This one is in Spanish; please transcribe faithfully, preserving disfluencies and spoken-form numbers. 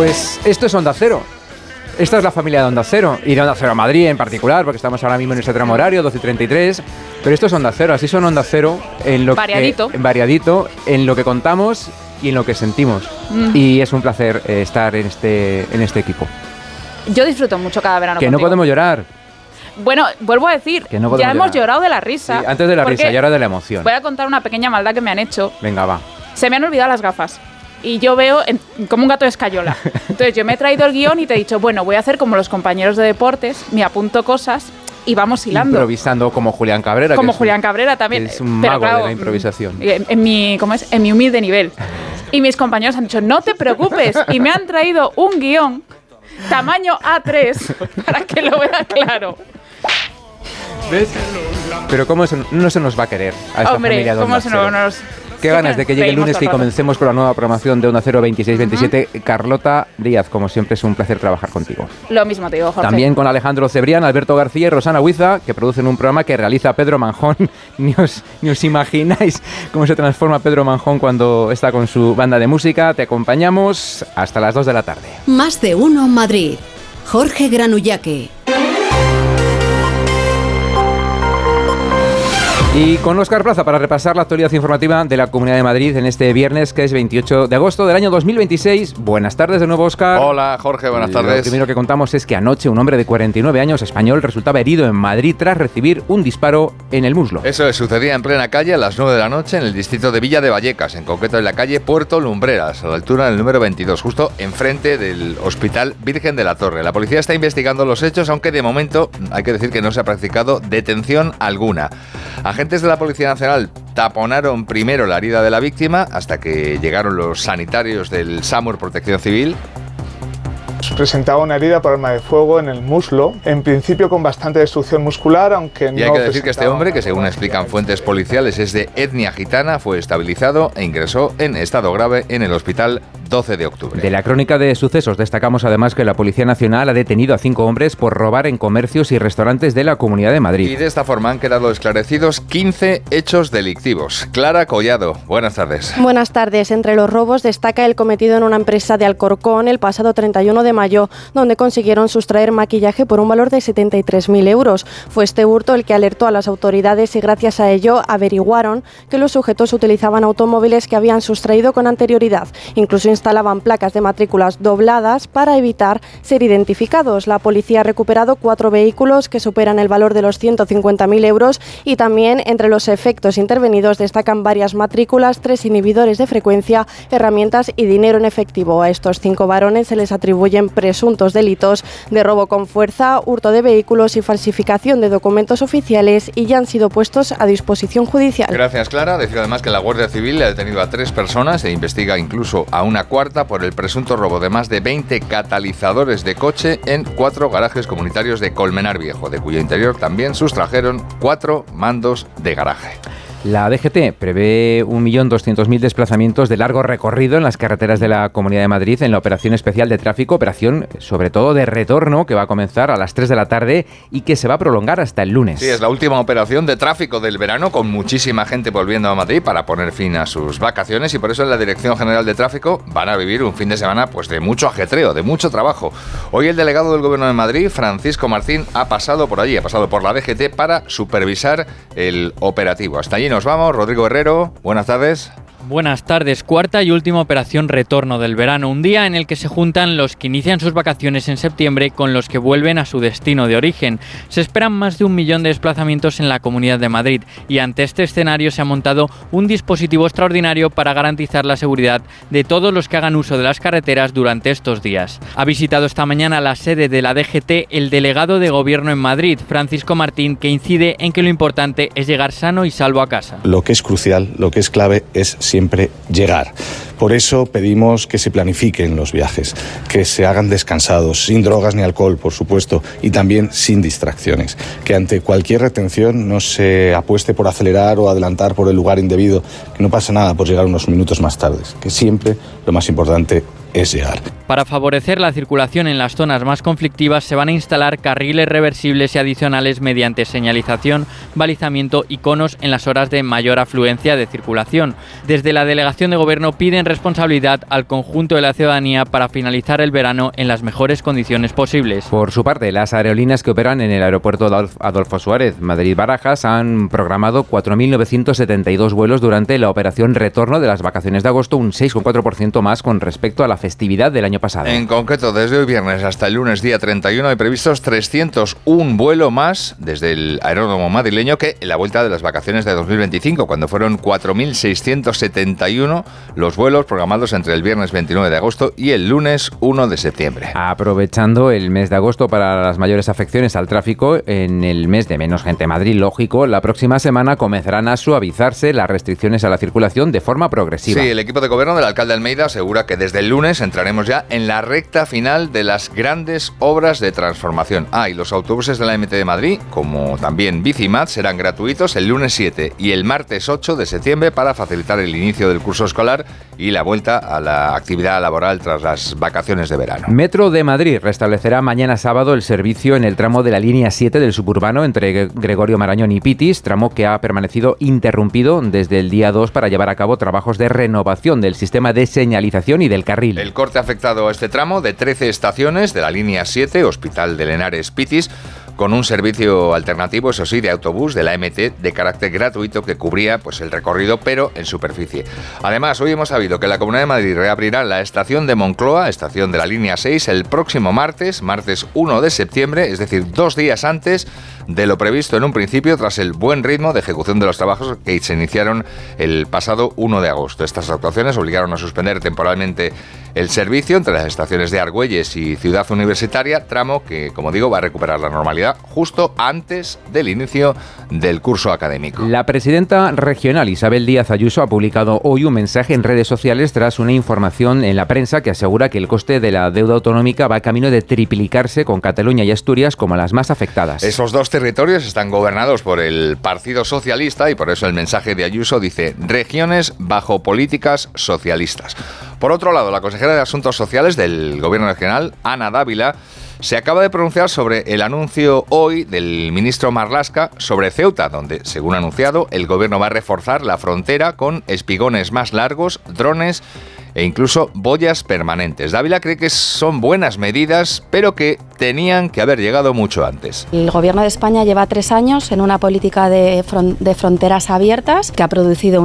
Pues esto es Onda Cero. Esta es la familia de Onda Cero, y de Onda Cero Madrid en particular, porque estamos ahora mismo en este tramo horario, doce y treinta y tres, pero esto es Onda Cero, así son Onda Cero en lo variadito. que variadito, en lo que contamos y en lo que sentimos. Mm. Y es un placer eh, estar en este, en este equipo. Yo disfruto mucho cada verano Que contigo. no podemos llorar. Bueno, vuelvo a decir, Que no ya llorar. hemos llorado de la risa. Sí, antes de la risa y ahora de la emoción. Voy a contar una pequeña maldad que me han hecho. Venga, va. Se me han olvidado las gafas. Y yo veo en, como un gato de escayola. Entonces yo me he traído el guión y te he dicho, bueno, voy a hacer como los compañeros de deportes, me apunto cosas y vamos hilando. Improvisando como Julián Cabrera. Como que Julián un, Cabrera también. Es un Pero mago claro, de la improvisación. En, en, mi, ¿cómo es? En mi humilde nivel. Y mis compañeros han dicho, no te preocupes. Y me han traído un guión tamaño A tres para que lo vea claro. ¿Ves? Pero cómo se, no se nos va a querer a esta Hombre, familia de Onda ¿cómo se Cero? nos... Qué ganas de que llegue el lunes y comencemos con la nueva programación de Onda Cero veintiséis veintisiete. Uh-huh. Carlota Díaz, como siempre, es un placer trabajar contigo. Lo mismo te digo, Jorge. También con Alejandro Cebrián, Alberto García y Rosana Huiza, que producen un programa que realiza Pedro Manjón. Ni os, ni os imagináis cómo se transforma Pedro Manjón cuando está con su banda de música. Te acompañamos hasta las dos de la tarde. Más de uno Madrid. Jorge Granullaque. Y con Óscar Plaza para repasar la actualidad informativa de la Comunidad de Madrid en este viernes, que es veintiocho de agosto del año dos mil veintiséis. Buenas tardes de nuevo, Óscar. Hola, Jorge, buenas tardes. Lo primero que contamos es que anoche un hombre de cuarenta y nueve años español resultaba herido en Madrid tras recibir un disparo en el muslo. Eso es, sucedía en plena calle a las nueve de la noche en el distrito de Villa de Vallecas, en concreto en la calle Puerto Lumbreras, a la altura del número veintidós, justo enfrente del Hospital Virgen de la Torre. La policía está investigando los hechos, aunque de momento hay que decir que no se ha practicado detención alguna. Agentes de la Policía Nacional taponaron primero la herida de la víctima hasta que llegaron los sanitarios del SAMUR Protección Civil. Presentaba una herida por arma de fuego en el muslo, en principio con bastante destrucción muscular, aunque no... Y hay que decir que este hombre, que según explican fuentes policiales es de etnia gitana, fue estabilizado e ingresó en estado grave en el hospital doce de octubre. De la crónica de sucesos destacamos además que la Policía Nacional ha detenido a cinco hombres por robar en comercios y restaurantes de la Comunidad de Madrid. Y de esta forma han quedado esclarecidos quince hechos delictivos. Clara Collado, buenas tardes. Buenas tardes. Entre los robos destaca el cometido en una empresa de Alcorcón el pasado treinta y uno de mayo, donde consiguieron sustraer maquillaje por un valor de setenta y tres mil euros. Fue este hurto el que alertó a las autoridades y gracias a ello averiguaron que los sujetos utilizaban automóviles que habían sustraído con anterioridad. Incluso instalaban placas de matrículas dobladas para evitar ser identificados. La policía ha recuperado cuatro vehículos que superan el valor de los ciento cincuenta mil euros y también entre los efectos intervenidos destacan varias matrículas, tres inhibidores de frecuencia, herramientas y dinero en efectivo. A estos cinco varones se les atribuyen presuntos delitos de robo con fuerza, hurto de vehículos y falsificación de documentos oficiales y ya han sido puestos a disposición judicial. Gracias, Clara. Decir además que la Guardia Civil ha detenido a tres personas e investiga incluso a una cuarta por el presunto robo de más de veinte catalizadores de coche en cuatro garajes comunitarios de Colmenar Viejo, de cuyo interior también sustrajeron cuatro mandos de garaje. La D G T prevé un millón doscientos mil desplazamientos de largo recorrido en las carreteras de la Comunidad de Madrid en la operación especial de tráfico, operación sobre todo de retorno que va a comenzar a las tres de la tarde y que se va a prolongar hasta el lunes. Sí, es la última operación de tráfico del verano con muchísima gente volviendo a Madrid para poner fin a sus vacaciones y por eso en la Dirección General de Tráfico van a vivir un fin de semana pues de mucho ajetreo, de mucho trabajo. Hoy el delegado del Gobierno de Madrid, Francisco Martín, ha pasado por allí, ha pasado por la D G T para supervisar el operativo. Hasta allí nos vamos. Rodrigo Herrero, buenas tardes. Buenas tardes. Cuarta y última operación retorno del verano, un día en el que se juntan los que inician sus vacaciones en septiembre con los que vuelven a su destino de origen. Se esperan más de un millón de desplazamientos en la Comunidad de Madrid y ante este escenario se ha montado un dispositivo extraordinario para garantizar la seguridad de todos los que hagan uso de las carreteras durante estos días. Ha visitado esta mañana la sede de la D G T el delegado de Gobierno en Madrid, Francisco Martín, que incide en que lo importante es llegar sano y salvo a casa. Lo que es crucial, lo que es clave es siempre llegar. Por eso pedimos que se planifiquen los viajes, que se hagan descansados, sin drogas ni alcohol, por supuesto, y también sin distracciones. Que ante cualquier retención no se apueste por acelerar o adelantar por el lugar indebido, que no pasa nada por llegar unos minutos más tarde. Que siempre lo más importante es llegar. Para favorecer la circulación en las zonas más conflictivas se van a instalar carriles reversibles y adicionales mediante señalización, balizamiento y conos en las horas de mayor afluencia de circulación. Desde la Delegación de Gobierno piden responsabilidad al conjunto de la ciudadanía para finalizar el verano en las mejores condiciones posibles. Por su parte, las aerolíneas que operan en el aeropuerto Adolfo Suárez, Madrid-Barajas, han programado cuatro mil novecientos setenta y dos vuelos durante la operación retorno de las vacaciones de agosto, un seis coma cuatro por ciento más con respecto a la festividad del año pasado. En concreto, desde hoy viernes hasta el lunes día treinta y uno hay previstos trescientos uno vuelos más desde el aeródromo madrileño que en la vuelta de las vacaciones de dos mil veinticinco, cuando fueron cuatro mil seiscientos setenta y uno los vuelos programados entre el viernes veintinueve de agosto y el lunes uno de septiembre. Aprovechando el mes de agosto para las mayores afecciones al tráfico, en el mes de menos gente en Madrid, lógico, la próxima semana comenzarán a suavizarse las restricciones a la circulación de forma progresiva. Sí, el equipo de gobierno del alcalde Almeida asegura que desde el lunes entraremos ya en la recta final de las grandes obras de transformación. Ah, y los autobuses de la M T de Madrid, como también Bicimat, serán gratuitos el lunes siete y el martes ocho de septiembre para facilitar el inicio del curso escolar y la vuelta a la actividad laboral tras las vacaciones de verano. Metro de Madrid restablecerá mañana sábado el servicio en el tramo de la línea siete del suburbano entre Gregorio Marañón y Pitis, tramo que ha permanecido interrumpido desde el día dos para llevar a cabo trabajos de renovación del sistema de señalización y del carril. El corte ha afectado a este tramo de trece estaciones de la línea siete, Hospital de Henares Pitis, con un servicio alternativo, eso sí, de autobús de la M T de carácter gratuito que cubría pues el recorrido, pero en superficie. Además, hoy hemos sabido que la Comunidad de Madrid reabrirá la estación de Moncloa, estación de la línea seis, el próximo martes, martes uno de septiembre, es decir, dos días antes de lo previsto en un principio, tras el buen ritmo de ejecución de los trabajos que se iniciaron el pasado uno de agosto. Estas actuaciones obligaron a suspender temporalmente el servicio entre las estaciones de Argüelles y Ciudad Universitaria, tramo que, como digo, va a recuperar la normalidad justo antes del inicio del curso académico. La presidenta regional Isabel Díaz Ayuso ha publicado hoy un mensaje en redes sociales tras una información en la prensa que asegura que el coste de la deuda autonómica va camino de triplicarse, con Cataluña y Asturias como las más afectadas. Esos dos territorios están gobernados por el Partido Socialista y por eso el mensaje de Ayuso dice: regiones bajo políticas socialistas. Por otro lado, la consejera de Asuntos Sociales del Gobierno regional, Ana Dávila, se acaba de pronunciar sobre el anuncio hoy del ministro Marlaska sobre Ceuta, donde, según ha anunciado, el gobierno va a reforzar la frontera con espigones más largos, drones e incluso boyas permanentes. Dávila cree que son buenas medidas, pero que tenían que haber llegado mucho antes. El Gobierno de España lleva tres años en una política de, fron- de fronteras abiertas que ha producido